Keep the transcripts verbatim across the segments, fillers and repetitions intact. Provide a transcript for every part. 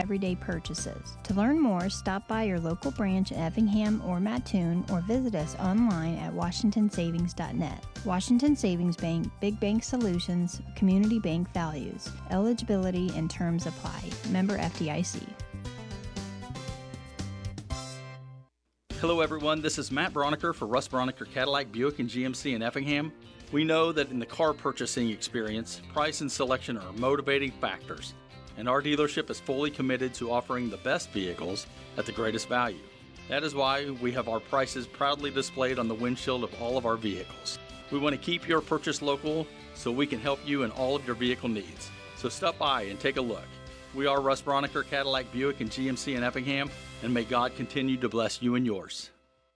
everyday purchases. To learn more, stop by your local branch in Effingham or Mattoon or visit us online at washington savings dot net. Washington Savings Bank, Big Bank Solutions, Community Bank Values. Eligibility and terms apply. Member F D I C. Hello everyone, this is Matt Broniker for Russ Broniker Cadillac Buick and G M C in Effingham. We know that in the car purchasing experience, price and selection are motivating factors, and our dealership is fully committed to offering the best vehicles at the greatest value. That is why we have our prices proudly displayed on the windshield of all of our vehicles. We want to keep your purchase local so we can help you in all of your vehicle needs. So stop by and take a look. We are Russ Broniker Cadillac Buick and G M C in Effingham, and may God continue to bless you and yours.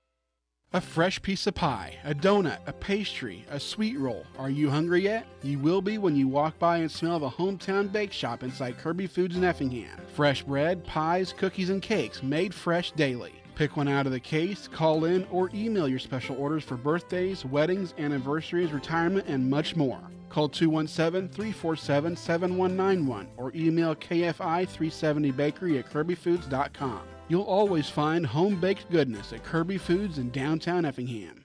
A fresh piece of pie, a donut, a pastry, a sweet roll. Are you hungry yet? You will be when you walk by and smell the hometown bake shop inside Kirby Foods in Effingham. Fresh bread, pies, cookies, and cakes made fresh daily. Pick one out of the case, call in, or email your special orders for birthdays, weddings, anniversaries, retirement, and much more. Call two one seven, three four seven, seven one nine one or email K F I three seventy bakery at kirby foods dot com. You'll always find home-baked goodness at Kirby Foods in downtown Effingham.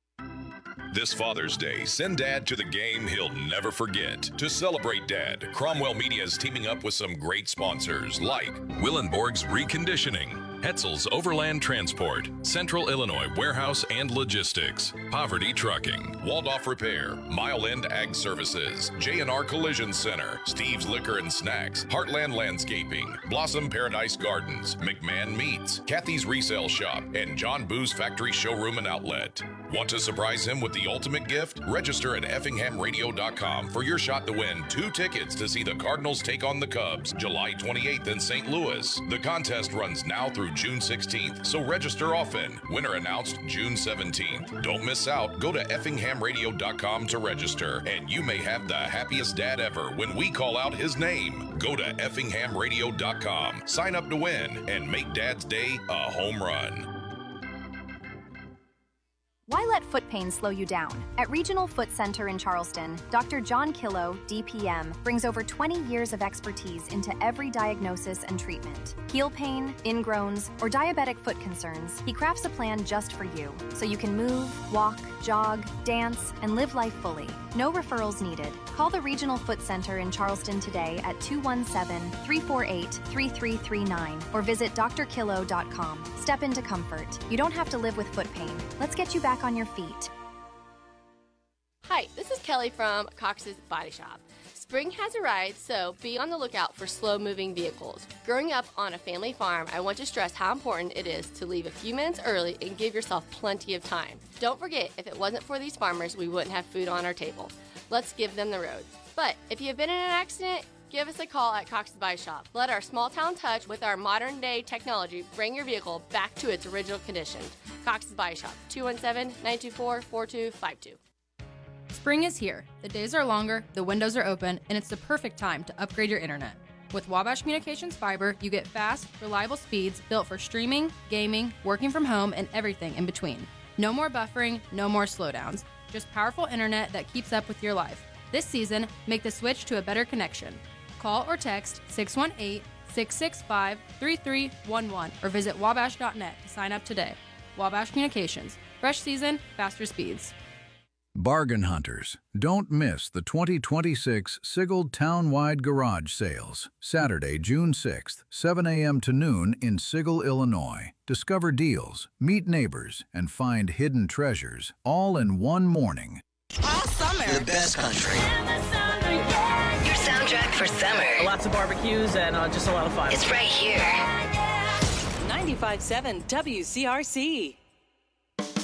This Father's Day, send Dad to the game he'll never forget. To celebrate Dad, Cromwell Media is teaming up with some great sponsors like Willenborg's Reconditioning, Hetzel's Overland Transport, Central Illinois Warehouse and Logistics, Poverty Trucking, Waldorf Repair, Mile End Ag Services, J and R Collision Center, Steve's Liquor and Snacks, Heartland Landscaping, Blossom Paradise Gardens, McMahon Meats, Kathy's Resale Shop, and John Boo's Factory Showroom and Outlet. Want to surprise him with the ultimate gift? Register at effingham radio dot com for your shot to win two tickets to see the Cardinals take on the Cubs July twenty-eighth in Saint Louis. The contest runs now through June sixteenth, so register often. Winner announced June seventeenth. Don't miss out. Go to effingham radio dot com to register, and you may have the happiest dad ever when we call out his name. Go to effingham radio dot com, sign up to win, and make Dad's Day a home run. Why let foot pain slow you down? At Regional Foot Center in Charleston, Doctor John Killow, D P M, brings over twenty years of expertise into every diagnosis and treatment. Heel pain, ingrowns, or diabetic foot concerns, he crafts a plan just for you, so you can move, walk, jog, dance, and live life fully. No referrals needed. Call the Regional Foot Center in Charleston today at two one seven, three four eight, three three three nine or visit d r killow dot com. Step into comfort. You don't have to live with foot pain. Let's get you back on your feet. Hi, this is Kelly from Cox's Body Shop. Spring has arrived, so be on the lookout for slow-moving vehicles. Growing up on a family farm, I want to stress how important it is to leave a few minutes early and give yourself plenty of time. Don't forget, if it wasn't for these farmers, we wouldn't have food on our table. Let's give them the road. But if you have been in an accident, give us a call at Cox's Body Shop. Let our small-town touch with our modern-day technology bring your vehicle back to its original condition. Cox's Body Shop, two one seven, nine two four, four two five two. Spring is here. The days are longer, the windows are open, and it's the perfect time to upgrade your internet. With Wabash Communications Fiber, you get fast, reliable speeds built for streaming, gaming, working from home, and everything in between. No more buffering, no more slowdowns. Just powerful internet that keeps up with your life. This season, make the switch to a better connection. Call or text six one eight, six six five, three three one one or visit wabash dot net to sign up today. Wabash Communications. Fresh season, faster speeds. Bargain hunters, don't miss the twenty twenty-six Sigld Townwide Garage Sales, Saturday, June sixth, seven a.m. to noon in Sigld, Illinois. Discover deals, meet neighbors, and find hidden treasures, all in one morning. All summer. The best country. Summer, yeah. Your soundtrack for summer. Lots of barbecues and uh, just a lot of fun. It's right here. ninety-five point seven W C R C.